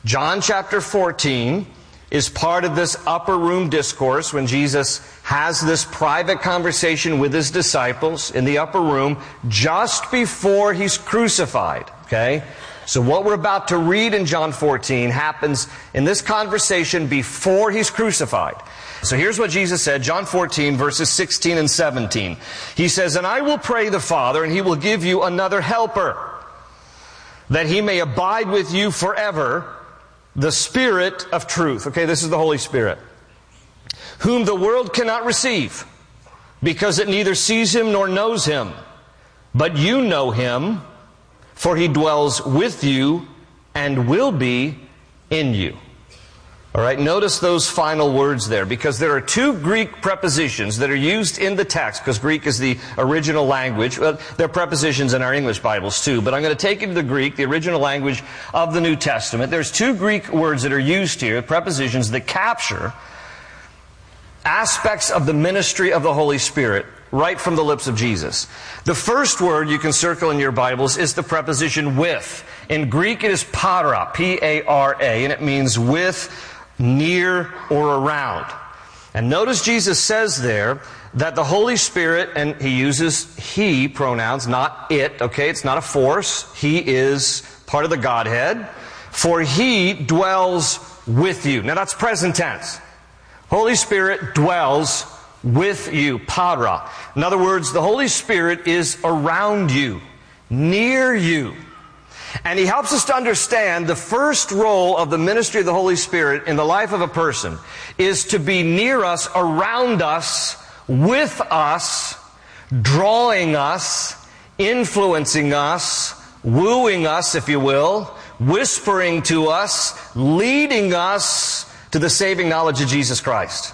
John chapter 14 is part of this upper room discourse when Jesus has this private conversation with his disciples in the upper room just before he's crucified. Okay? So what we're about to read in John 14 happens in this conversation before he's crucified. So here's what Jesus said, John 14, verses 16 and 17. He says, "And I will pray the Father, and he will give you another helper, that he may abide with you forever, the Spirit of truth." Okay, this is the Holy Spirit. "Whom the world cannot receive, because it neither sees him nor knows him. But you know him, for he dwells with you and will be in you." All right, notice those final words there, because there are two Greek prepositions that are used in the text, because Greek is the original language. Well, there are prepositions in our English Bibles too, but I'm going to take you to the Greek, the original language of the New Testament. There's two Greek words that are used here, prepositions that capture aspects of the ministry of the Holy Spirit right from the lips of Jesus. The first word you can circle in your Bibles is the preposition with. In Greek it is para, P-A-R-A, and it means with, near, or around. And notice Jesus says there that the Holy Spirit, and he uses he pronouns, not it, okay? It's not a force. He is part of the Godhead. For he dwells with you. Now that's present tense. Holy Spirit dwells with you, para. In other words, the Holy Spirit is around you, near you. And he helps us to understand the first role of the ministry of the Holy Spirit in the life of a person is to be near us, around us, with us, drawing us, influencing us, wooing us, if you will, whispering to us, leading us to the saving knowledge of Jesus Christ.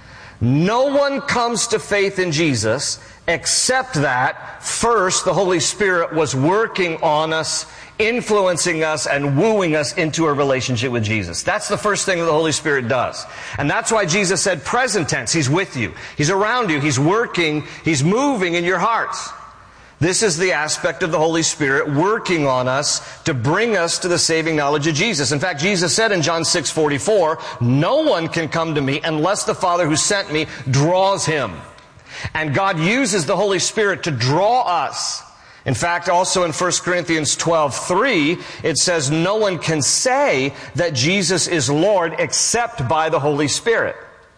No one comes to faith in Jesus except that first the Holy Spirit was working on us, influencing us, and wooing us into a relationship with Jesus. That's the first thing that the Holy Spirit does. And that's why Jesus said present tense. He's with you. He's around you. He's working. He's moving in your hearts. This is the aspect of the Holy Spirit working on us to bring us to the saving knowledge of Jesus. In fact, Jesus said in John 6:44, "No one can come to me unless the Father who sent me draws him." And God uses the Holy Spirit to draw us. In fact, also in 1 Corinthians 12:3, it says, "No one can say that Jesus is Lord except by the Holy Spirit."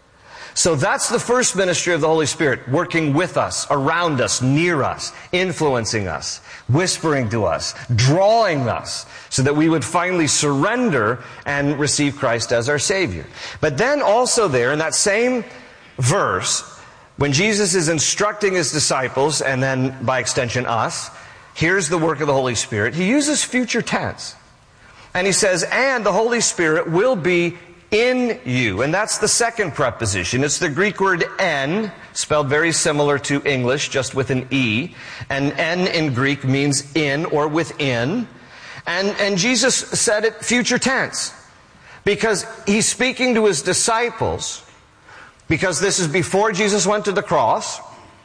So that's the first ministry of the Holy Spirit, working with us, around us, near us, influencing us, whispering to us, drawing us, so that we would finally surrender and receive Christ as our Savior. But then also there, in that same verse, when Jesus is instructing his disciples, and then by extension us, here's the work of the Holy Spirit, he uses future tense. And he says, "And the Holy Spirit will be in you." And that's the second preposition. It's the Greek word en, spelled very similar to English, just with an E. And en in Greek means in or within. And Jesus said it future tense, because he's speaking to his disciples, because this is before Jesus went to the cross.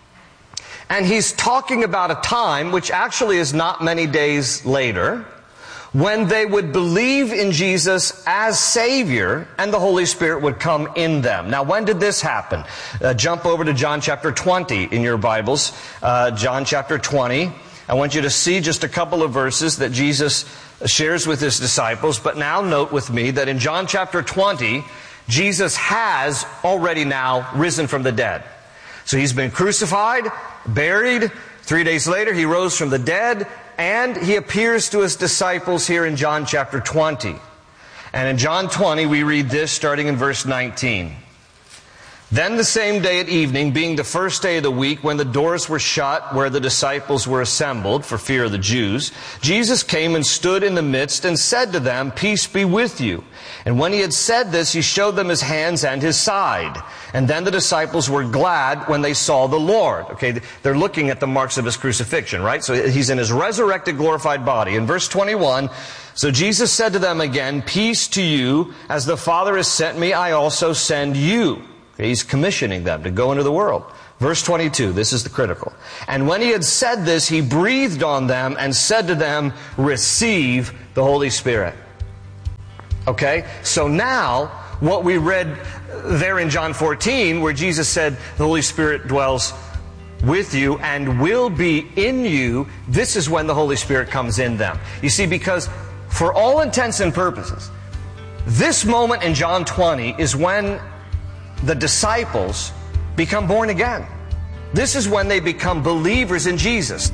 And he's talking about a time, which actually is not many days later, when they would believe in Jesus as Savior and the Holy Spirit would come in them. Now, when did this happen? Jump over to John chapter 20 in your Bibles. John chapter 20. I want you to see just a couple of verses that Jesus shares with his disciples. But now note with me that in John chapter 20, Jesus has already now risen from the dead. So he's been crucified, buried. 3 days later, he rose from the dead. And he appears to his disciples here in John chapter 20. And in John 20, we read this starting in verse 19. "Then the same day at evening, being the first day of the week, when the doors were shut where the disciples were assembled for fear of the Jews, Jesus came and stood in the midst and said to them, 'Peace be with you.' And when he had said this, he showed them his hands and his side. And then the disciples were glad when they saw the Lord." Okay, they're looking at the marks of his crucifixion, right? So he's in his resurrected, glorified body. In verse 21, "So Jesus said to them again, 'Peace to you, as the Father has sent me, I also send you.'" Okay, he's commissioning them to go into the world. Verse 22, this is the critical. "And when he had said this, he breathed on them and said to them, 'Receive the Holy Spirit.'" Okay? So now, what we read there in John 14, where Jesus said, the Holy Spirit dwells with you and will be in you, this is when the Holy Spirit comes in them. You see, because for all intents and purposes, this moment in John 20 is when the disciples become born again. This is when they become believers in Jesus.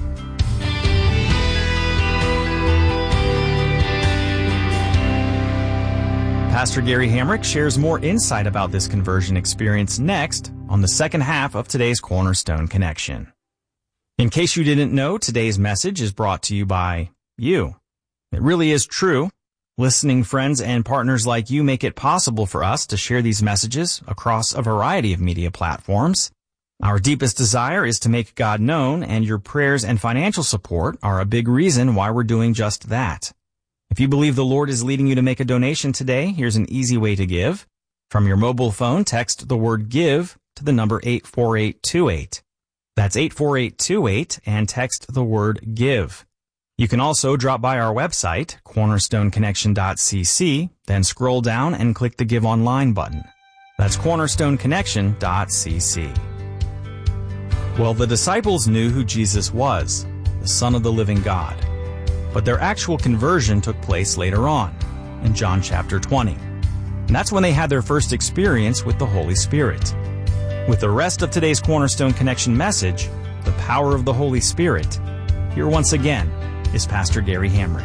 Pastor Gary Hamrick shares more insight about this conversion experience next on the second half of today's Cornerstone Connection. In case you didn't know, today's message is brought to you by you. It really is true. Listening friends and partners like you make it possible for us to share these messages across a variety of media platforms. Our deepest desire is to make God known, and your prayers and financial support are a big reason why we're doing just that. If you believe the Lord is leading you to make a donation today, here's an easy way to give. From your mobile phone, text the word GIVE to the number 84828. That's 84828 and text the word GIVE. You can also drop by our website, cornerstoneconnection.cc, then scroll down and click the Give Online button. That's cornerstoneconnection.cc. Well, the disciples knew who Jesus was, the Son of the living God. But their actual conversion took place later on, in John chapter 20. And that's when they had their first experience with the Holy Spirit. With the rest of today's Cornerstone Connection message, the power of the Holy Spirit, here once again is Pastor Gary Hamrick.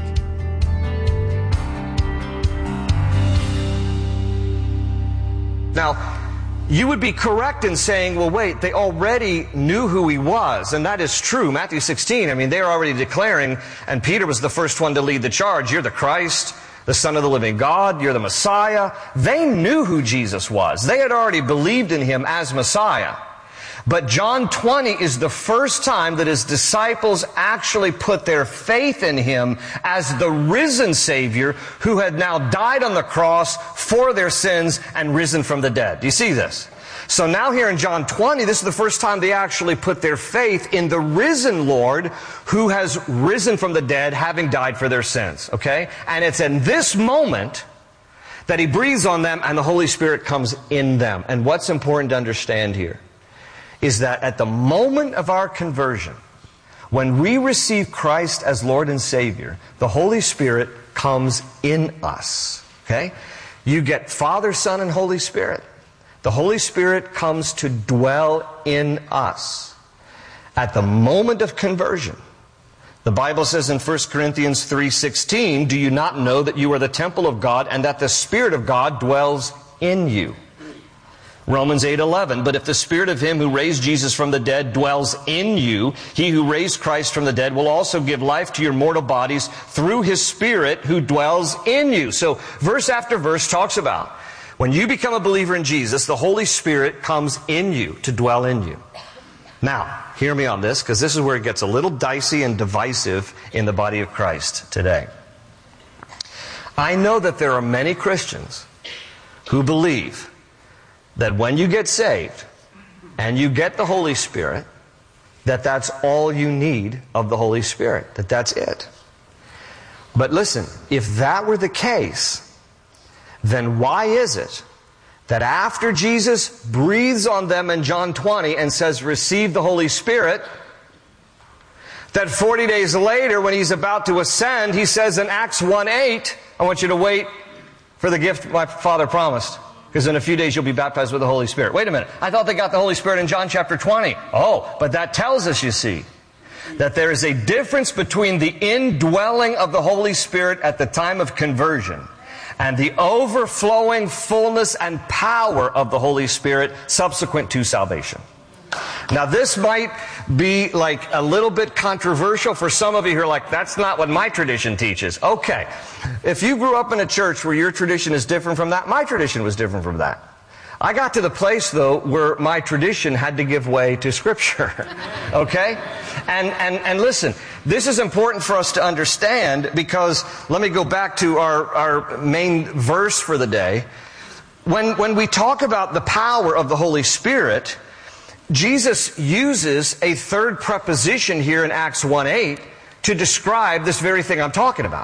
Now, you would be correct in saying, well, wait, they already knew who he was, and that is true. Matthew 16, they're already declaring, and Peter was the first one to lead the charge, you're the Christ, the Son of the living God, you're the Messiah. They knew who Jesus was. They had already believed in him as Messiah. But John 20 is the first time that his disciples actually put their faith in him as the risen Savior who had now died on the cross for their sins and risen from the dead. Do you see this? So now here in John 20, this is the first time they actually put their faith in the risen Lord who has risen from the dead, having died for their sins. Okay? And it's in this moment that he breathes on them and the Holy Spirit comes in them. And what's important to understand here is that at the moment of our conversion, when we receive Christ as Lord and Savior, the Holy Spirit comes in us. Okay? You get Father, Son, and Holy Spirit. The Holy Spirit comes to dwell in us. At the moment of conversion, the Bible says in 1 Corinthians 3:16, do you not know that you are the temple of God and that the Spirit of God dwells in you? Romans 8:11, but if the Spirit of him who raised Jesus from the dead dwells in you, he who raised Christ from the dead will also give life to your mortal bodies through his Spirit who dwells in you. So verse after verse talks about when you become a believer in Jesus, the Holy Spirit comes in you to dwell in you. Now, hear me on this, because this is where it gets a little dicey and divisive in the body of Christ today. I know that there are many Christians who believe that when you get saved and you get the Holy Spirit, that's all you need of the Holy Spirit, that's it. But listen, if that were the case, then why is it that after Jesus breathes on them in John 20 and says, receive the Holy Spirit, that 40 days later when he's about to ascend, he says in Acts 1:8, I want you to wait for the gift my Father promised, because in a few days you'll be baptized with the Holy Spirit. Wait a minute. I thought they got the Holy Spirit in John chapter 20. Oh, but that tells us, you see, that there is a difference between the indwelling of the Holy Spirit at the time of conversion and the overflowing fullness and power of the Holy Spirit subsequent to salvation. Now, this might be like a little bit controversial for some of you who are like, that's not what my tradition teaches. Okay. If you grew up in a church where your tradition is different from that, my tradition was different from that. I got to the place, though, where my tradition had to give way to Scripture. Okay? And listen, this is important for us to understand, because let me go back to our main verse for the day. When we talk about the power of the Holy Spirit, Jesus uses a third preposition here in Acts 1:8 to describe this very thing I'm talking about.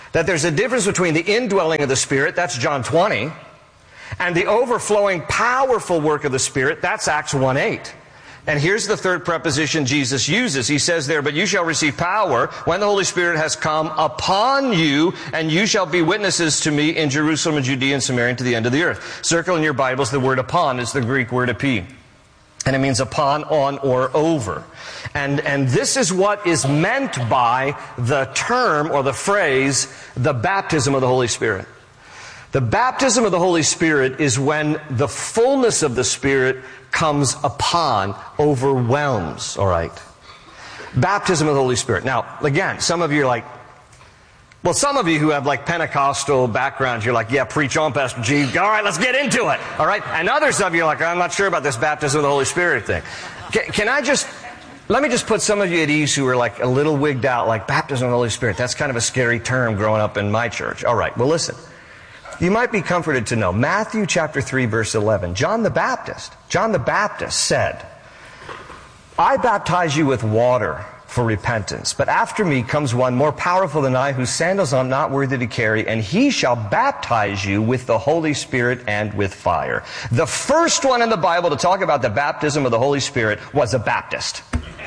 that there's a difference between the indwelling of the Spirit, that's John 20, and the overflowing, powerful work of the Spirit, that's Acts 1:8. And here's the third preposition Jesus uses. He says there, but you shall receive power when the Holy Spirit has come upon you, and you shall be witnesses to me in Jerusalem and Judea and Samaria and to the end of the earth. Circle in your Bibles the word upon is the Greek word epi. And it means upon, on, or over. And this is what is meant by the term or the phrase, the baptism of the Holy Spirit. The baptism of the Holy Spirit is when the fullness of the Spirit comes upon, overwhelms, all right? Baptism of the Holy Spirit. Now, again, some of you are like, well, some of you who have like Pentecostal backgrounds, you're like, yeah, preach on, Pastor G. All right, let's get into it, all right? And others of you are like, I'm not sure about this baptism of the Holy Spirit thing. Let me just put some of you at ease who are like a little wigged out, like baptism of the Holy Spirit. That's kind of a scary term growing up in my church. All right, well, listen. You might be comforted to know, Matthew chapter 3, verse 11, John the Baptist said, I baptize you with water for repentance, but after me comes one more powerful than I, whose sandals I'm not worthy to carry, and he shall baptize you with the Holy Spirit and with fire. The first one in the Bible to talk about the baptism of the Holy Spirit was a Baptist.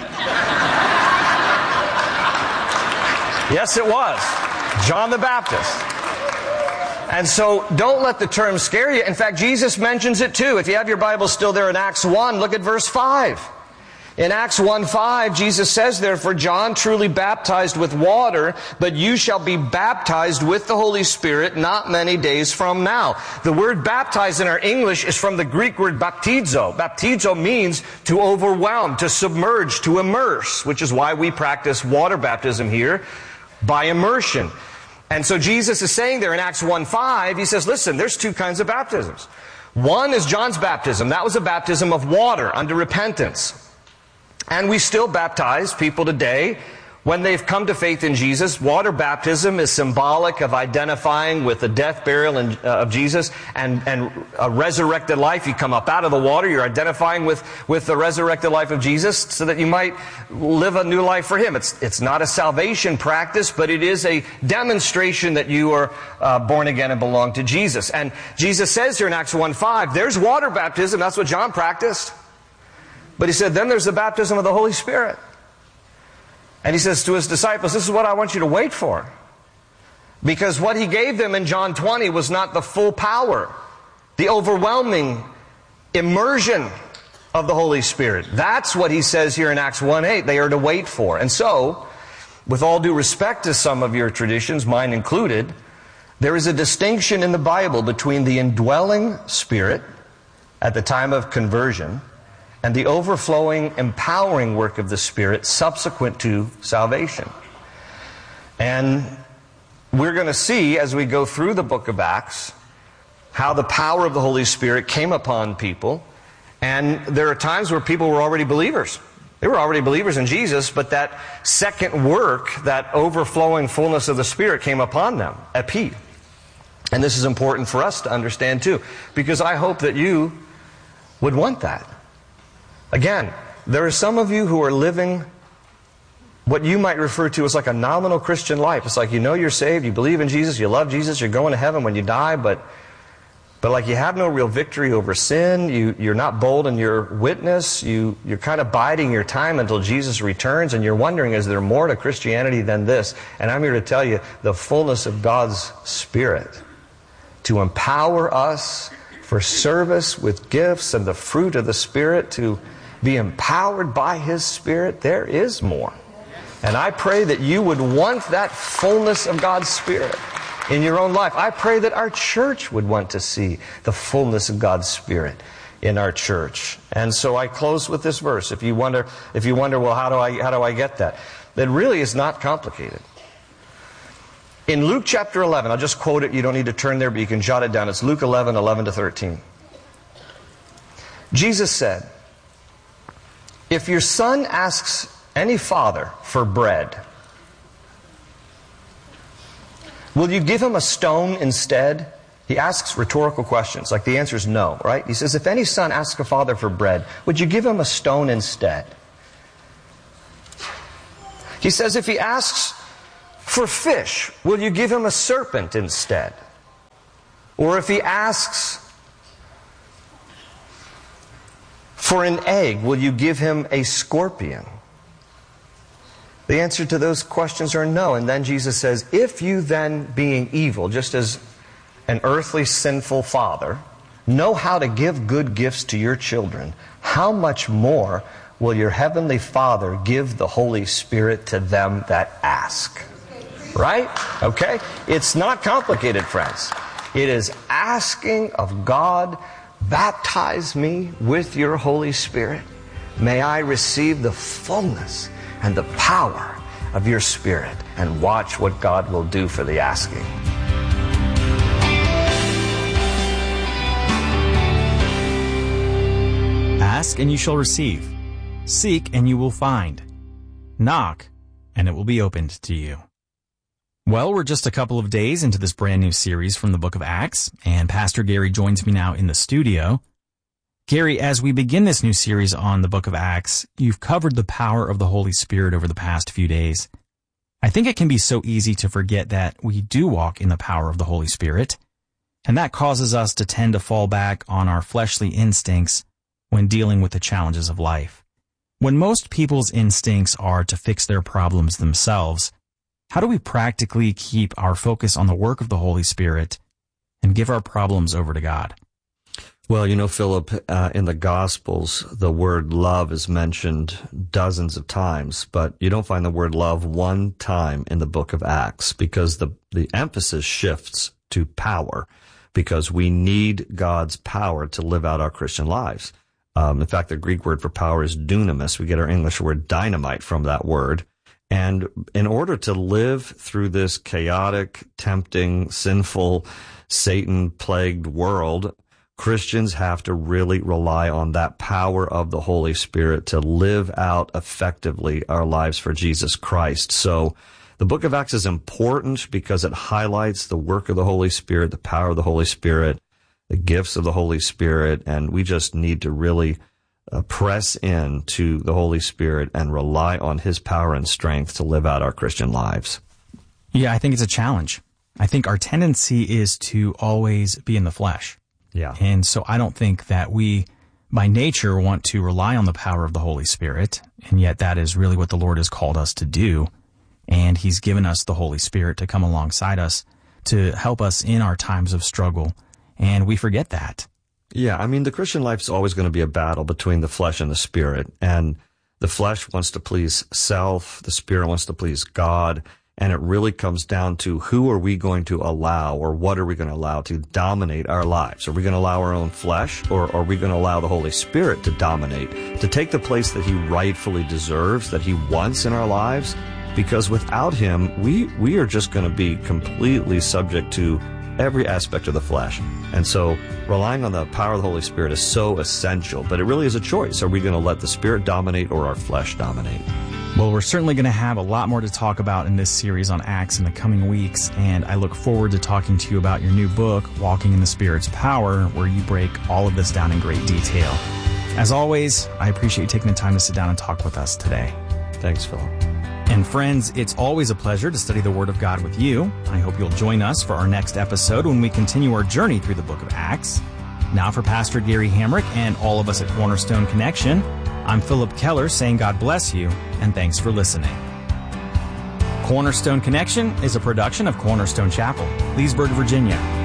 Yes, it was. John the Baptist. And so don't let the term scare you. In fact, Jesus mentions it too. If you have your Bible still there in Acts 1, look at verse 5. In Acts 1:5, Jesus says there, for John truly baptized with water, but you shall be baptized with the Holy Spirit not many days from now. The word baptize in our English is from the Greek word baptizo. Baptizo means to overwhelm, to submerge, to immerse, which is why we practice water baptism here by immersion. And so Jesus is saying there in Acts 1:5, he says, listen, there's two kinds of baptisms. One is John's baptism. That was a baptism of water unto repentance. And we still baptize people today when they've come to faith in Jesus. Water baptism is symbolic of identifying with the death, burial of Jesus and a resurrected life. You come up out of the water, you're identifying with the resurrected life of Jesus so that you might live a new life for Him. It's not a salvation practice, but it is a demonstration that you are born again and belong to Jesus. And Jesus says here in Acts 1:5, there's water baptism, that's what John practiced. But he said, then there's the baptism of the Holy Spirit. And he says to his disciples, this is what I want you to wait for. Because what he gave them in John 20 was not the full power, the overwhelming immersion of the Holy Spirit. That's what he says here in Acts 1:8 they are to wait for. And so, with all due respect to some of your traditions, mine included, there is a distinction in the Bible between the indwelling Spirit at the time of conversion and the overflowing, empowering work of the Spirit subsequent to salvation. And we're going to see, as we go through the book of Acts, how the power of the Holy Spirit came upon people. And there are times where people were already believers. They were already believers in Jesus, but that second work, that overflowing fullness of the Spirit came upon them, epi. And this is important for us to understand too, because I hope that you would want that. Again, there are some of you who are living what you might refer to as like a nominal Christian life. It's like you know you're saved, you believe in Jesus, you love Jesus, you're going to heaven when you die, but like you have no real victory over sin, you're not bold in your witness, you're kind of biding your time until Jesus returns, and you're wondering, is there more to Christianity than this? And I'm here to tell you, the fullness of God's Spirit to empower us for service with gifts and the fruit of the Spirit, to be empowered by His Spirit, there is more. And I pray that you would want that fullness of God's Spirit in your own life. I pray that our church would want to see the fullness of God's Spirit in our church. And so I close with this verse. If you wonder, well, how do I get that? It really is not complicated. In Luke chapter 11, I'll just quote it. You don't need to turn there, but you can jot it down. It's Luke 11, 11 to 13. Jesus said, if your son asks any father for bread, will you give him a stone instead? He asks rhetorical questions, like the answer is no, right? He says, if any son asks a father for bread, would you give him a stone instead? He says, if he asks for fish, will you give him a serpent instead? Or if he asks for an egg, will you give him a scorpion? The answer to those questions are no. And then Jesus says, if you then, being evil, just as an earthly sinful father, know how to give good gifts to your children, how much more will your heavenly Father give the Holy Spirit to them that ask? Right? Okay? It's not complicated, friends. It is asking of God, baptize me with your Holy Spirit. May I receive the fullness and the power of your Spirit, and watch what God will do for the asking. Ask and you shall receive. Seek and you will find. Knock and it will be opened to you. Well, we're just a couple of days into this brand new series from the book of Acts, and Pastor Gary joins me now in the studio. Gary, as we begin this new series on the book of Acts, you've covered the power of the Holy Spirit over the past few days. I think it can be so easy to forget that we do walk in the power of the Holy Spirit, and that causes us to tend to fall back on our fleshly instincts when dealing with the challenges of life. When most people's instincts are to fix their problems themselves, how do we practically keep our focus on the work of the Holy Spirit and give our problems over to God? Well, you know, Philip, in the Gospels, the word love is mentioned dozens of times, but you don't find the word love one time in the book of Acts, because the emphasis shifts to power, because we need God's power to live out our Christian lives. In fact, the Greek word for power is dunamis. We get our English word dynamite from that word. And in order to live through this chaotic, tempting, sinful, Satan-plagued world, Christians have to really rely on that power of the Holy Spirit to live out effectively our lives for Jesus Christ. So the book of Acts is important because it highlights the work of the Holy Spirit, the power of the Holy Spirit, the gifts of the Holy Spirit, and we just need to really press in to the Holy Spirit and rely on His power and strength to live out our Christian lives. Yeah, I think it's a challenge. I think our tendency is to always be in the flesh. Yeah. And so I don't think that we, by nature, want to rely on the power of the Holy Spirit, and yet that is really what the Lord has called us to do. And He's given us the Holy Spirit to come alongside us to help us in our times of struggle, and we forget that. Yeah, I mean, the Christian life is always going to be a battle between the flesh and the Spirit, and the flesh wants to please self, the Spirit wants to please God, and it really comes down to who are we going to allow, or what are we going to allow to dominate our lives? Are we going to allow our own flesh, or are we going to allow the Holy Spirit to dominate, to take the place that He rightfully deserves, that He wants in our lives? Because without Him, we are just going to be completely subject to every aspect of the flesh. And so relying on the power of the Holy Spirit is so essential, but it really is a choice. Are we going to let the Spirit dominate or our flesh dominate? Well, we're certainly going to have a lot more to talk about in this series on Acts in the coming weeks, and I look forward to talking to you about your new book, Walking in the Spirit's Power, where you break all of this down in great detail. As always, I appreciate you taking the time to sit down and talk with us today. Thanks, Phil. And friends, it's always a pleasure to study the Word of God with you. I hope you'll join us for our next episode when we continue our journey through the book of Acts. Now for Pastor Gary Hamrick and all of us at Cornerstone Connection, I'm Philip Keller saying God bless you and thanks for listening. Cornerstone Connection is a production of Cornerstone Chapel, Leesburg, Virginia.